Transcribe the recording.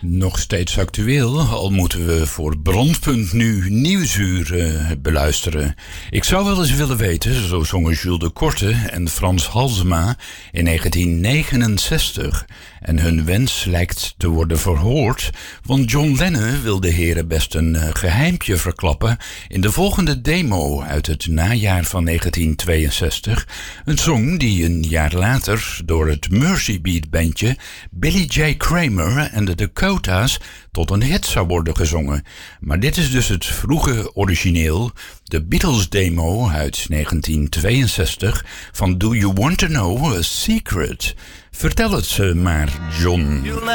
Nog steeds actueel, al moeten we voor Brandpunt nu Nieuwsuur beluisteren. Ik zou wel eens willen weten, zo zongen Jules de Korte en Frans Halsema in 1969. En hun wens lijkt te worden verhoord, want John Lennon wil de heren best een geheimpje verklappen in de volgende demo uit het najaar van 1962. Een song die een jaar later door het Mercy Beat bandje Billy J. Kramer en de Dakota's tot een hit zou worden gezongen. Maar dit is dus het vroege origineel, de Beatles demo uit 1962 van Do You Want to Know a Secret? Vertel het ze maar, John.